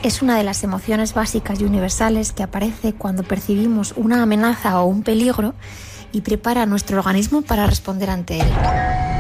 Es una de las emociones básicas y universales que aparece cuando percibimos una amenaza o un peligro y prepara nuestro organismo para responder ante él.